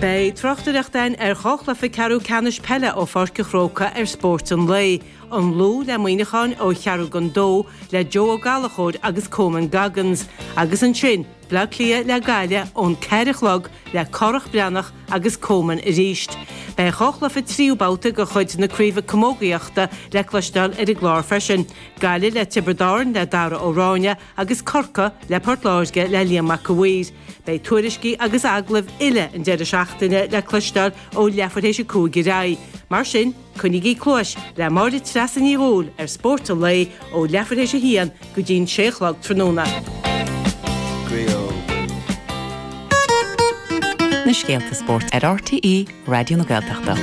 Bij trochterachtain chochla fi carú canis pelle ó farce chróca sport an lei. An lú le muoinechan ó chearú gondó le Joe O'Gallagher agus Coman Gaggins. Agus an sin, bla clia le gaile ón ceirichlog le corach breanach agus Coman ríist. Bei chochla fi tríú bauta go chuid na críomh commógaíochta le clostal i glár freisin. Gaile le Tiberdarn le Dara Óráine agus Corca le Portláirge le Liam McAweir. Bei tuairiscí agus aglah ile an deidir seachtaine le clostal ó lefartéise cúgi rai. Mar sin, cunigí clóis le máir tresan í ról sport a lei ó lefartéise hían go dín séchlog tróna. Na Scéalta Sport RTE Radio na Gaeltachta.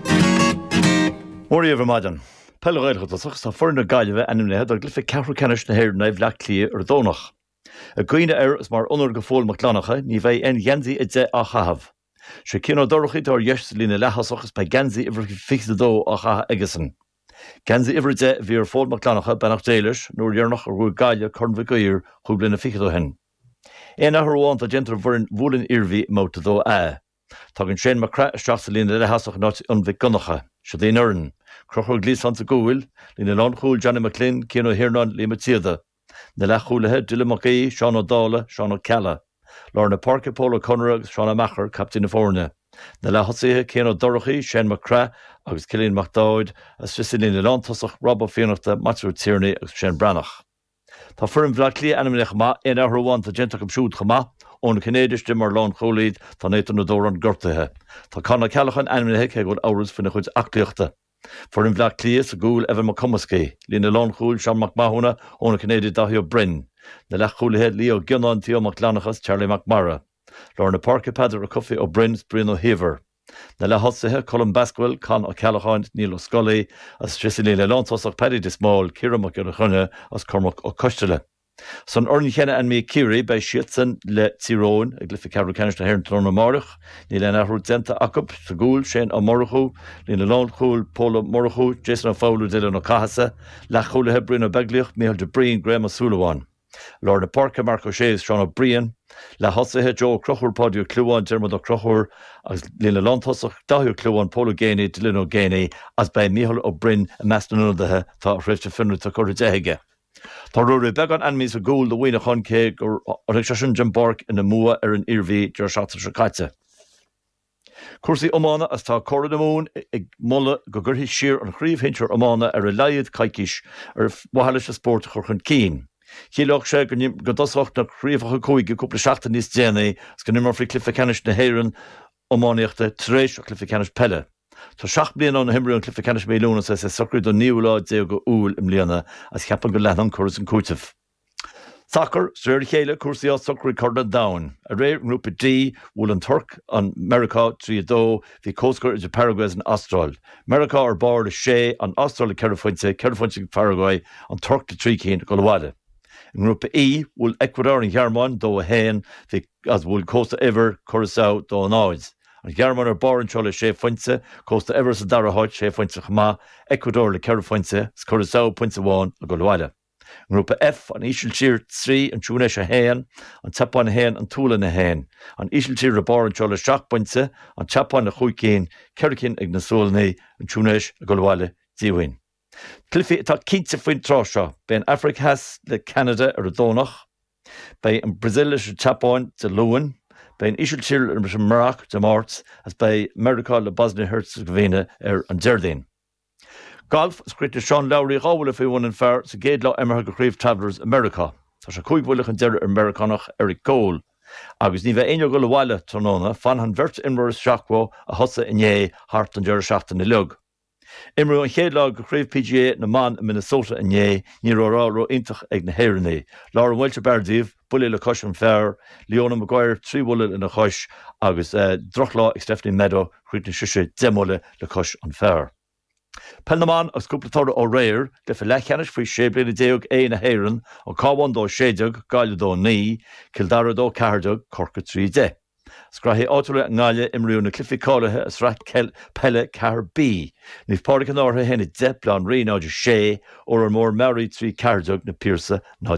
Mór éive maidan. Pelle réilgat a suchas a forna gaiileh animnéad ar glyfa ceafra canis na héir na bhleach clia ar dónach. A gcuine is mar onar go fóil maclanacha ní bheith en genzi i dé a chahabh. Se cin dorchaí tar dheis lína lechasachas bei genzi iver fichta dó a chaha egasan. Genzi iver dé bhí ar fóil maclanacha benach déiles nóir dhearnach ar rúi gaile chun bhíir chuig blina fichta hen. Éana thuháint a gentar bhuirin bhúlin irhí móta dó é. Tágann sé mar cre isteach lína lechasach náit an bhí gunacha, se dé nuirin. Crochur glísan sa gúil, lína lánchúil Johnny McLean cin ó hirnan líma tíada. Na lechúlathe Dylan McGee, Sean O'Dala, Sean O'Calla. Lorna Parker, Paul O'Connor, Sean O'Macher, Captain of Orna. Na lechasíthe Cian O'Dorochy, Shane McCrae, agus Cillian McDowd, as Fisilín Lantasach, Rob O'Fionnachta, Matthew Tierney, agus Shane Branach. Tá furin bhlaclí animneach ma in ahruáin a gentach am siúd chama, ón Canadian dimar lán cholíd tá nétan na dóran gortathe. Tá canna cealachan animneach he gud áras finna chuid acliachta. For in bhlach clías a gúil Evan McCumasky, lína lán chúil Sean McMahona ón Canadian dahio Bryn. Na lech chúlahe Leo Gunnan Theo McLanachas Charlie McMara. Lorna Parker Padder a Coffee o Bryn Bryn O'Haver. Na le hosathe Colin Basquil, Con O'Callaghan, Neil O'Scully, as Trisilína Lantasach Paddy de Small, Kira McGurchunne, as Cormac O'Custele. Son ornichéine an mí Kiri bei Shietsen le Tyrone, a glyfa Carol Canis na Herren Tron Marach, ní le nachrú Zenta Acup, Sagúl, Shane O'Morachú, ní le Lánchúil, Paul O'Morachú, Jason O'Fowler, Dylan O'Cahasa, Lachúla Bruno Begliach, Michael de Breen, Graham O'Sullivan. Lorna Parker, Marco Shays, Sean O'Brien, Le Hossahe, Joe Crochur, Podio Cluan, Dermot O'Crochur, as Lila Lantasach, Dahio Cluan, Polo Gainey, Dylan O'Gainey, as by Michael O'Brien, and Master Nudahe, thought Rifta Finner to Corridehege. Taruri Began and Miss a goal, the winner Honkeg, or Rishashan Jumbark in the Mua, Erin Irvi, Jershata Shakata. Cursi Omana, as Ta Corridor the Moon, Mulla, Gogurhi Sheer, and Creve Hincher Omana, a relayed Kaikish, or Wahalish Sport, Horkan Keen. Hiloch Shag and Godosach, the Creve Hokoi, a couple of Shachtanis Jenny, Scanimmer Free Cliffecanish, the Heron, Omaniach, the Tresh, or Cliffecanish Pelle. So Shach blian on Himri and Cliffecanish Melona says a soccer do Niula, Dego Ul, Imliana, as Capan Galahan, Chorus and Kutif. Soccer, Sir Kayla, Cursia, Soccer recorded down. A rare group of D, Woolen Turk, on America, Triado, the Coast Guard, Paraguay, and Austral. America are board, Shea, on Austral, Carafuense, Paraguay, on Turk, the Triki, and Colorado. In Group E, will Ecuador and Yarmon, do a hen, as will Costa Ever, Curacao, do Noise. And Yarmon are born Chola Shea Fuense, Costa Ever, Sadara Hot, Shea Fuense Hama, Ecuador, Le Carafuense, Curacao, Puense 1, and Colorado. Group F on Ishil Cheer 3 and Chunesh a Hain, on Tapan Hain and Tulan a Hain, on Ishil Cheer Rabar and Chola Shak Puense, on Chapan a Huikin, Kerrikin Ignasolne, and Chunesh a Golwale, Ziwin. Cliffy ta Kitse Fuin Trosha, Ben Africa has the Canada or Donach, by Brazil is Chapan to Lewin, by Ishil Cheer and Marak to Marts, as by America, the Bosnia Herzegovina and Jerdin. Golf is created Sean Lowry, Howell if he won in fair, so Gade Law Emerald Crave Travellers America. So she could will and der Americanach Eric Cole. Agus Niva Enyo Gulawala Tonona, Fan Han Vert Imrus Shakwo, a Hossa in Ye, Hart and Jerushaft in the Lug. Imru and Hedlog Crave PGA, Naman, Minnesota in Ye, Nero Raro Intach Egna Herene, Laura Welcher Bardiv, Bully Lacosh and Fair, Leona Maguire, 3 Woolen in a Hush, Agus Drochla, Stephanie Meadow, Cretan Shusha, Demole, Lacosh and Fair. Pelnaman as Cúplatóra ó Réir, de fi lechanis fwy séblin y deog ein a heirin, o Cawan do Sédog, Gaile do Ní, Kildara do Cardog, Corca 3D. Sgrahi Autola Ngalia Imriú na Cliffi Cálathe as Rat Pelle Car B. Nif Páric an ortha henna Deplan Rí náidir sé, or an mór Mary 3 Cardog na Piersa náidir